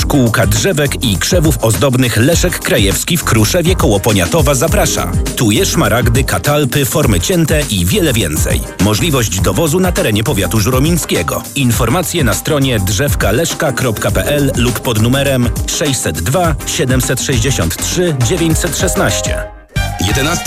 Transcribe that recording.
Szkółka Drzewek i Krzewów Ozdobnych Leszek Krajewski w Kruszewie koło Poniatowa zaprasza. Tuje, szmaragdy, katalpy, formy cięte i wiele więcej. Możliwość dowozu na terenie powiatu żuromińskiego. Informacje na stronie drzewkaleszka.pl lub pod numerem 602 763 916. 11